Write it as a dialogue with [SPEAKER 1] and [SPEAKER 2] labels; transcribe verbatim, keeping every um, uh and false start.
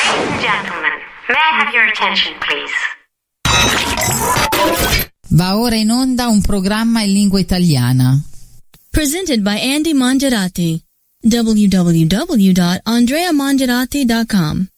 [SPEAKER 1] Ladies and gentlemen, may I have your attention, please?
[SPEAKER 2] Va ora in onda un programma in lingua italiana.
[SPEAKER 3] Presented by Andy Mangiarati. w w w dot andrea mangiarati dot com